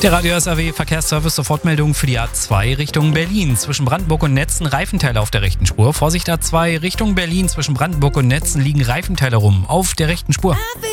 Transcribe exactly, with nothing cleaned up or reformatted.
Der Radio S A W Verkehrsservice Sofortmeldung für die A zwei Richtung Berlin. Zwischen Brandenburg und Netzen Reifenteile auf der rechten Spur. Vorsicht A zwei Richtung Berlin. Zwischen Brandenburg und Netzen liegen Reifenteile rum auf der rechten Spur.